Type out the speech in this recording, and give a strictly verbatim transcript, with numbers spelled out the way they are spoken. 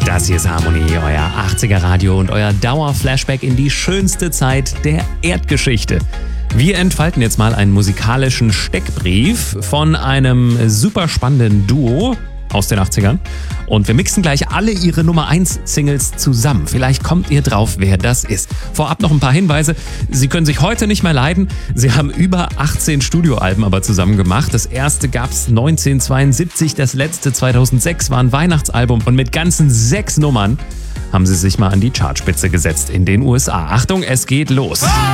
Das hier ist Harmonie, euer achtziger Radio und euer Dauer-Flashback in die schönste Zeit der Erdgeschichte. Wir entfalten jetzt mal einen musikalischen Steckbrief von einem super spannenden Duo aus den achtzigern und wir mixen gleich alle ihre Nummer eins Singles zusammen. Vielleicht kommt ihr drauf, wer das ist. Vorab noch ein paar Hinweise. Sie können sich heute nicht mehr leiden. Sie haben über achtzehn Studioalben aber zusammen gemacht. Das erste gab's neunzehnhundertzweiundsiebzig, das letzte zweitausendsechs war ein Weihnachtsalbum und mit ganzen sechs Nummern haben sie sich mal an die Chartspitze gesetzt in den U S A. Achtung, es geht los.